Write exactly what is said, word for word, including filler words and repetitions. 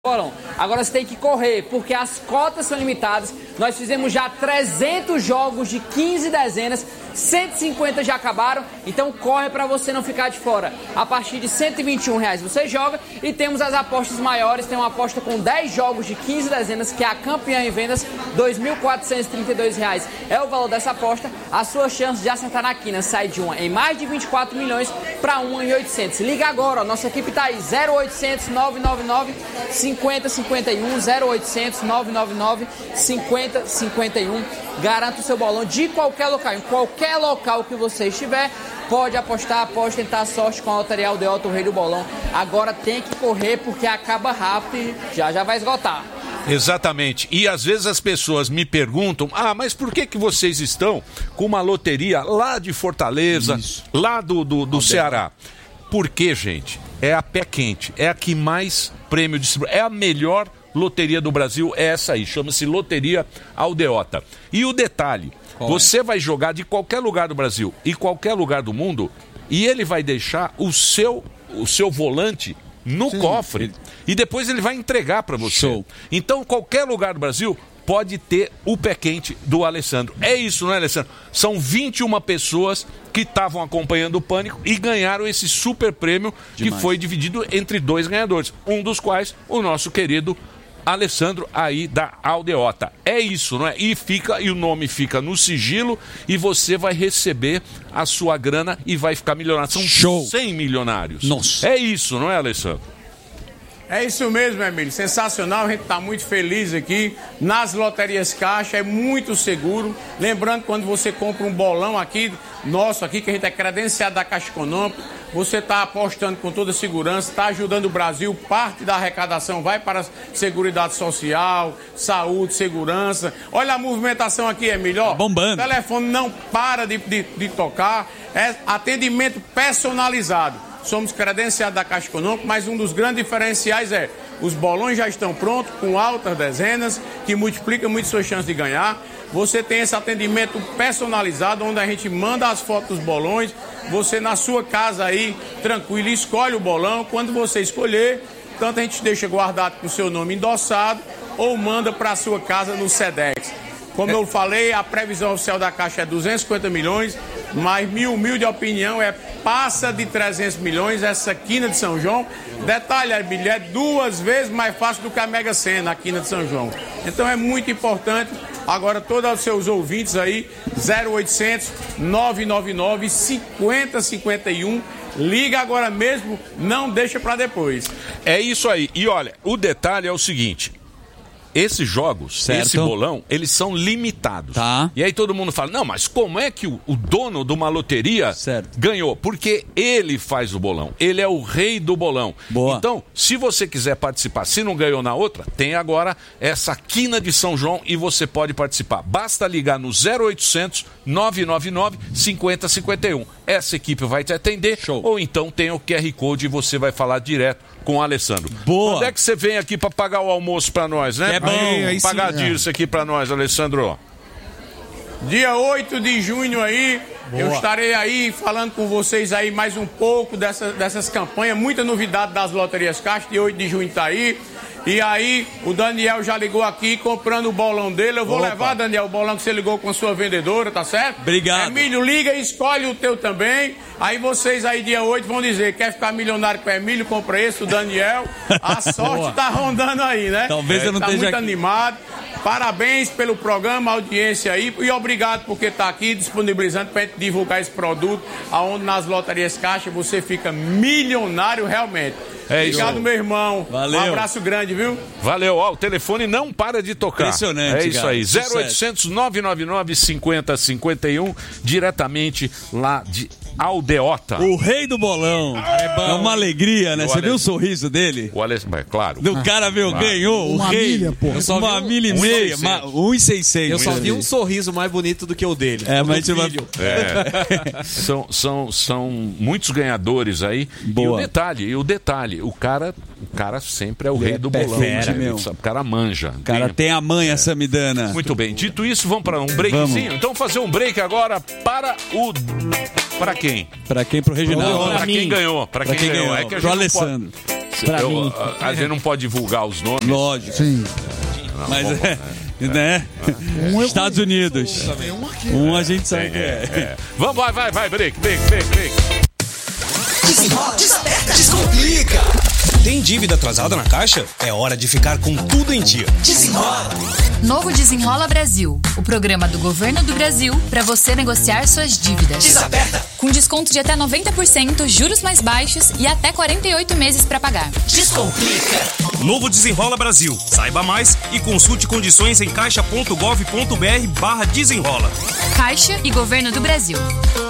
bolão. Agora você tem que correr, porque as cotas são limitadas. Nós fizemos já trezentos jogos de quinze dezenas, cento e cinquenta já acabaram, então corre para você não ficar de fora. A partir de cento e vinte e um reais você joga e temos as apostas maiores. Tem uma aposta com dez jogos de quinze dezenas, que é a campeã em vendas, dois mil quatrocentos e trinta e dois reais é o valor dessa aposta. A sua chance de acertar na quina sai de uma em mais de vinte e quatro milhões para uma em oitocentos. Liga agora, ó, nossa equipe está aí, zero oitocentos, nove nove nove, cinquenta cinquenta e um, zero oitocentos, nove nove nove, cinquenta cinquenta e um. Garanta o seu bolão de qualquer local, em qualquer local que você estiver. Pode apostar, pode tentar a sorte com a Loteria Aldeota, o rei do bolão. Agora tem que correr porque acaba rápido e já já vai esgotar. Exatamente. E às vezes as pessoas me perguntam, ah, mas por que que vocês estão com uma loteria lá de Fortaleza, Isso. lá do, do, do Ceará? Porque, gente, é a pé quente, é a que mais prêmio distribui, é a melhor loteria do Brasil, é essa aí, chama-se Loteria Aldeota. E o detalhe, Qual você é? vai jogar de qualquer lugar do Brasil e qualquer lugar do mundo e ele vai deixar o seu, o seu volante no Sim. cofre e depois ele vai entregar para você. Show. Então, qualquer lugar do Brasil pode ter o pé quente do Alessandro. É isso, não é, Alessandro? São vinte e uma pessoas que estavam acompanhando o Pânico e ganharam esse super prêmio Demais. que foi dividido entre dois ganhadores, um dos quais o nosso querido Alessandro aí da Aldeota. É isso, não é? E fica, e o nome fica no sigilo e você vai receber a sua grana e vai ficar milionário. São Show. cem milionários. Nossa. É isso, não é, Alessandro? É isso mesmo, Emílio. Sensacional, a gente está muito feliz aqui. Nas loterias Caixa é muito seguro. Lembrando, quando você compra um bolão aqui, nosso aqui, que a gente é credenciado da Caixa Econômica, você está apostando com toda segurança, está ajudando o Brasil, parte da arrecadação vai para a Seguridade Social, saúde, segurança. Olha a movimentação aqui, Emílio. Tá bombando. O telefone não para de, de, de tocar, é atendimento personalizado. Somos credenciados da Caixa Econômica, mas um dos grandes diferenciais é os bolões já estão prontos, com altas dezenas, que multiplica muito suas chances de ganhar. Você tem esse atendimento personalizado, onde a gente manda as fotos dos bolões, você na sua casa aí, tranquilo, escolhe o bolão. Quando você escolher, tanto a gente deixa guardado com o seu nome endossado, ou manda para a sua casa no SEDEX. Como eu falei, a previsão oficial da Caixa é duzentos e cinquenta milhões, mas minha humilde opinião é passa de trezentos milhões essa quina de São João. Detalhe, é duas vezes mais fácil do que a Mega Sena, a quina de São João. Então é muito importante. Agora, todos os seus ouvintes aí, zero oitocentos, nove nove nove, cinquenta cinquenta e um. Liga agora mesmo, não deixa para depois. É isso aí. E olha, o detalhe é o seguinte. Esses jogos, certo. esse bolão, eles são limitados. Tá. E aí todo mundo fala, não, mas como é que o, o dono de uma loteria certo. ganhou? Porque ele faz o bolão, ele é o rei do bolão. Boa. Então, se você quiser participar, se não ganhou na outra, tem agora essa quina de São João e você pode participar. Basta ligar no zero oitocentos, nove nove nove, cinquenta cinquenta e um. Essa equipe vai te atender. Show. Ou então tem o Q R Code e você vai falar direto com o Alessandro. Boa. Quando é que você vem aqui para pagar o almoço para nós, né? É bom. Aí, aí pagar sim, isso é. aqui para nós, Alessandro. Dia oito de junho aí, Boa. eu estarei aí falando com vocês aí mais um pouco dessa, dessas campanhas, muita novidade das loterias Caixa. Dia oito de junho tá aí. E aí, o Daniel já ligou aqui comprando o bolão dele. Eu vou Opa. levar, Daniel, o bolão que você ligou com a sua vendedora, tá certo? Obrigado. Emílio, liga e escolhe o teu também. Aí vocês aí, dia oito, vão dizer, quer ficar milionário com o Emílio, compra esse, o Daniel. A sorte tá rondando aí, né? Talvez é, eu não tá esteja muito aqui. animado. Parabéns pelo programa, audiência aí. E obrigado porque tá aqui disponibilizando pra gente divulgar esse produto, aonde nas loterias Caixa você fica milionário realmente. É isso. Obrigado, meu irmão. Valeu. Um abraço grande, viu? Valeu. Ó, o telefone não para de tocar. Impressionante, É isso cara. aí. zero oitocentos, nove nove nove, cinquenta cinquenta e um, diretamente lá de Aldeota. O rei do bolão. É, é uma alegria, né? O Você Ale... viu o sorriso dele? O Ale... é, claro. O cara veio, claro. ganhou. Uma o rei. milha, pô. Eu só uma vi um... milha e meia. um e seiscentos. Eu só vi um sorriso mais bonito do que o dele. É, mas vai... é. são, são, são muitos ganhadores aí. Boa. E o detalhe, e o detalhe, o cara, o cara sempre é o rei é do bolão. Fera, meu. O cara manja. O cara tem a manha, é. Samidana. Muito bem. Dito isso, vamos para um breakzinho. Vamos. Então fazer um break agora para o... Para quem? Para quem? Pro Reginaldo. Para quem ganhou. Para quem, quem ganhou. ganhou. É que a Pro Alessandro. Pode... eu, mim. A, a gente não pode divulgar os nomes. Lógico. Sim. Não, Mas vamos, é, é, né? É. Um Estados Unidos. Um, aqui, um a gente sabe é, que é. é. Vamos, vai, vai, vai, break, break, break, break. Desenrola, desaperta, descomplica. Tem dívida atrasada na Caixa? É hora de ficar com tudo em dia. Desenrola. Novo Desenrola Brasil, o programa do Governo do Brasil para você negociar suas dívidas. Desaperta. Com desconto de até noventa por cento, juros mais baixos e até quarenta e oito meses para pagar. Descomplica. Novo Desenrola Brasil. Saiba mais e consulte condições em caixa ponto gov ponto br barra desenrola. Caixa e Governo do Brasil.